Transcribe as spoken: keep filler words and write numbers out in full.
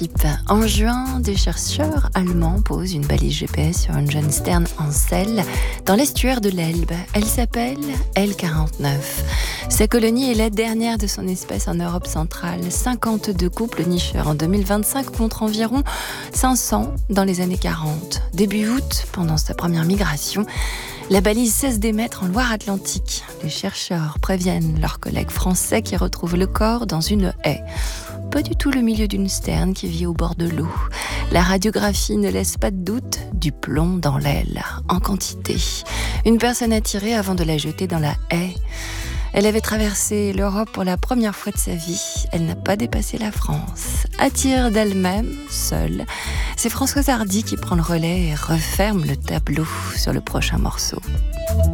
En juin, des chercheurs allemands posent une balise G P S sur une jeune sterne en sel dans l'estuaire de l'Elbe. Elle s'appelle L quarante-neuf. Sa colonie est la dernière de son espèce en Europe centrale. cinquante-deux couples nicheurs en deux mille vingt-cinq contre environ cinq cents dans les années quarante. Début août, pendant sa première migration, la balise cesse d'émettre en Loire-Atlantique. Les chercheurs préviennent leurs collègues français qui retrouvent le corps dans une haie. Pas du tout le milieu d'une sterne qui vit au bord de l'eau. La radiographie ne laisse pas de doute, du plomb dans l'aile, en quantité. Une personne a tiré avant de la jeter dans la haie. Elle avait traversé l'Europe pour la première fois de sa vie. Elle n'a pas dépassé la France. À tire d'elle-même, seule, c'est Françoise Hardy qui prend le relais et referme le tableau sur le prochain morceau.